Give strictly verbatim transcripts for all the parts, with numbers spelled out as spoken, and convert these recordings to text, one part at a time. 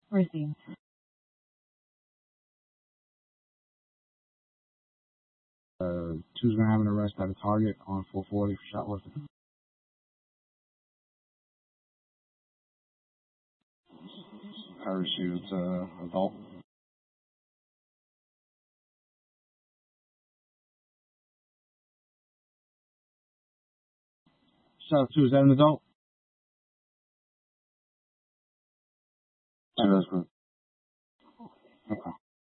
Received. Uh, two's gonna have an arrest at a Target on four forty for shoplifting. Parachute, uh, adult. Shot two, is that an adult? Yeah, that's good. Okay.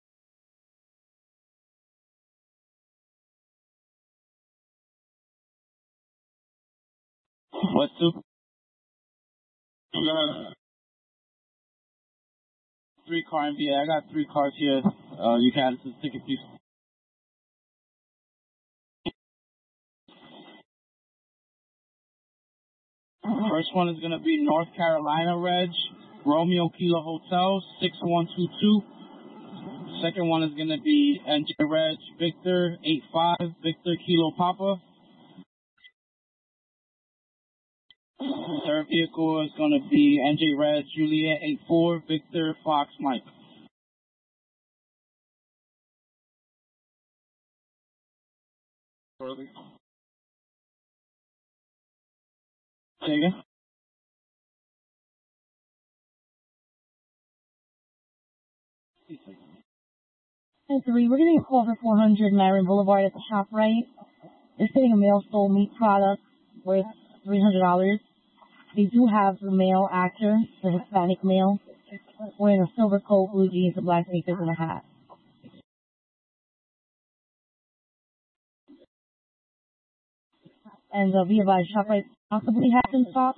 What two? You got three car, yeah, I got three cars here. Uh, you can add it to the ticket, please. First one is going to be North Carolina Reg, Romeo Kilo Hotel, six one two two. Second one is going to be N J Reg, Victor, eight five, Victor Kilo Papa. Third vehicle is going to be N J Reg, Juliet, eight four, Victor, Fox, Mike. Say again? And three, we're getting a call for four hundred Marin Boulevard at the shop right. They're saying a male stole meat product worth three hundred dollars. They do have the male actor, the Hispanic male, wearing a silver coat, blue jeans, and black sneakers and a hat. And uh, be advised, ShopRite possibly has some stock.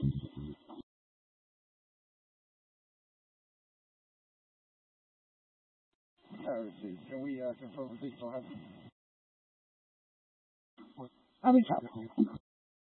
Can we uh, confirm if they still have? I'll reach out.